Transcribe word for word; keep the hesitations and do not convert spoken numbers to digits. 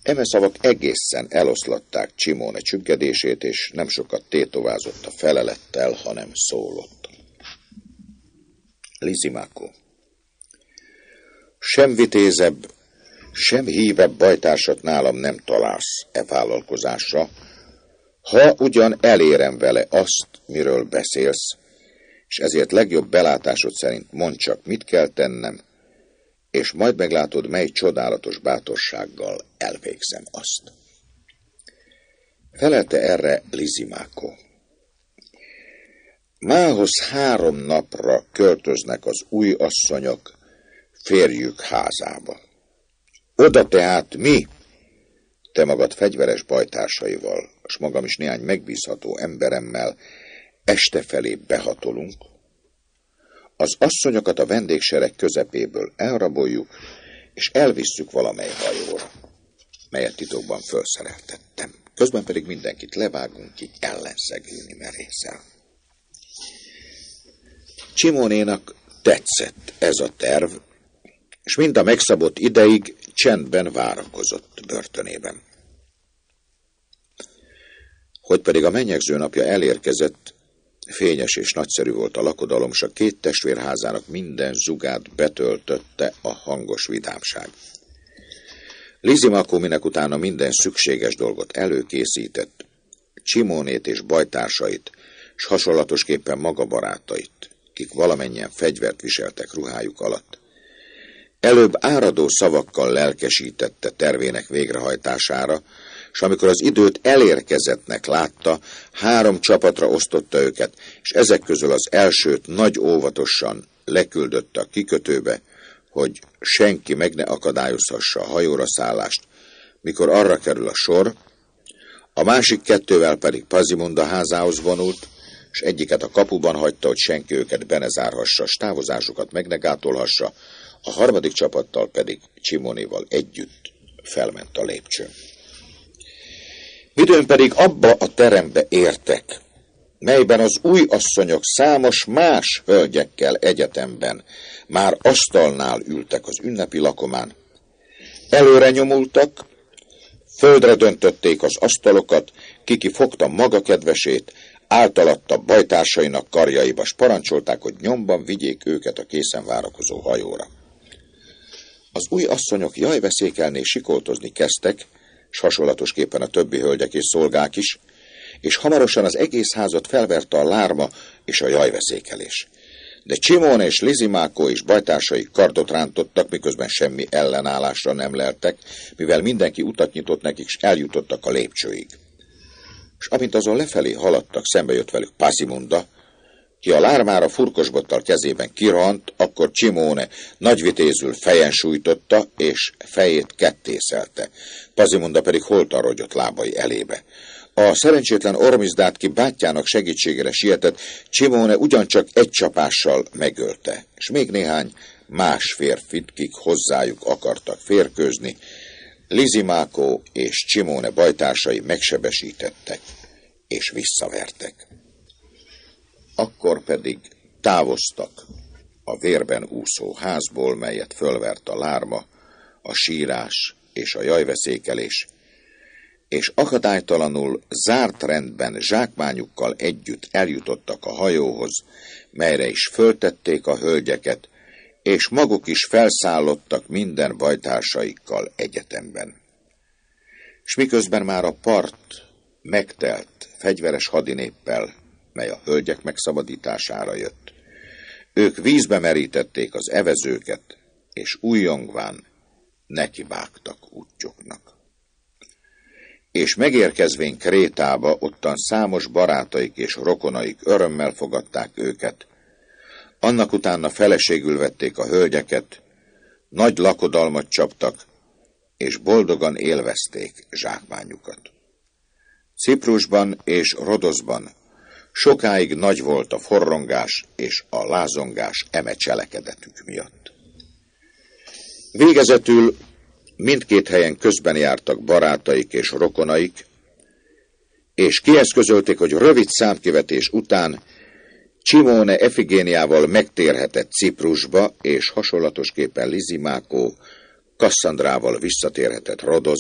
Eme szavak egészen eloszlatták Csimóne csüggedését, és nem sokat tétovázott a felelettel, hanem szólott. Lysimákó. Sem vitézebb, sem hívebb bajtársat nálam nem találsz e vállalkozásra, ha ugyan elérem vele azt, miről beszélsz, és ezért legjobb belátásod szerint mondd csak, mit kell tennem, és majd meglátod, mely csodálatos bátorsággal elvégzem azt. Felelte erre Lysimákó. Mához három napra költöznek az új asszonyok férjük házába. Oda tehát mi, te magad fegyveres bajtársaival, s magam is néhány megbízható emberemmel este felé behatolunk, az asszonyokat a vendégsereg közepéből elraboljuk, és elvisszük valamely hajóra, melyet titokban felszereltettem. Közben pedig mindenkit levágunk ki ellenszegülni merészel. Csimónénak tetszett ez a terv, és mind a megszabott ideig csendben várakozott börtönében. Hogy pedig a menyegző napja elérkezett, fényes és nagyszerű volt a lakodalom, s a két testvérházának minden zugát betöltötte a hangos vidámság. Lysimákó minek utána minden szükséges dolgot előkészített, Csimónét és bajtársait, s hasonlatosképpen maga barátait, kik valamennyien fegyvert viseltek ruhájuk alatt, előbb áradó szavakkal lelkesítette tervének végrehajtására, s amikor az időt elérkezettnek látta, három csapatra osztotta őket, és ezek közül az elsőt nagy óvatosan leküldötte a kikötőbe, hogy senki meg ne akadályozhassa a hajóra szállást, mikor arra kerül a sor, a másik kettővel pedig Pazimunda házához vonult, és egyiket a kapuban hagyta, hogy senki őket be ne zárhassa, s távozásukat meg ne gátolhassa, a harmadik csapattal pedig Csimónéval együtt felment a lépcsőn. Midőn pedig abba a terembe értek, melyben az új asszonyok számos más hölgyekkel egyetemben már asztalnál ültek az ünnepi lakomán. Előre nyomultak, földre döntötték az asztalokat, kiki fogta maga kedvesét, általatta bajtársainak karjaiba, s parancsolták, hogy nyomban vigyék őket a készen várakozó hajóra. Az új asszonyok jajveszékelni, sikoltozni kezdtek, s hasonlatosképpen a többi hölgyek és szolgák is, és hamarosan az egész házat felverte a lárma és a jajveszékelés. De Csimóne és Lysimákó és bajtársai kardot rántottak, miközben semmi ellenállásra nem leltek, mivel mindenki utat nyitott nekik, és eljutottak a lépcsőig. És amint azon lefelé haladtak, szembe jött velük Pazimunda, ki a lármára furkosbottal kezében kirohant, akkor Csimóne nagyvitézül fejen sújtotta, és fejét kettészelte. Pazimunda pedig holtan rogyott lábai elébe. A szerencsétlen Ormizdát, ki bátyjának segítségére sietett, Csimóne ugyancsak egy csapással megölte, és még néhány más férfit, kik hozzájuk akartak férkőzni, Lysimákó és Csimóne bajtársai megsebesítettek, és visszavertek. Akkor pedig távoztak a vérben úszó házból, melyet fölvert a lárma, a sírás és a jajveszékelés, és akadálytalanul zárt rendben zsákmányukkal együtt eljutottak a hajóhoz, melyre is föltették a hölgyeket, és maguk is felszállottak minden bajtársaikkal egyetemben. S miközben már a part megtelt fegyveres hadinéppel, mely a hölgyek megszabadítására jött, ők vízbe merítették az evezőket, és újjongván nekivágtak útjuknak. És megérkezvén Krétába, ottan számos barátaik és rokonaik örömmel fogadták őket, annak utána feleségül vették a hölgyeket, nagy lakodalmat csaptak, és boldogan élvezték zsákmányukat. Ciprusban és Rodoszban sokáig nagy volt a forrongás és a lázongás eme cselekedetük miatt. Végezetül mindkét helyen közben jártak barátaik és rokonaik, és kieszközölték, hogy rövid számkivetés után Csimóne Efigéniával megtérhetett Ciprusba, és hasonlatosképpen Lysimákó Kasszandrával visszatérhetett Rodoszba,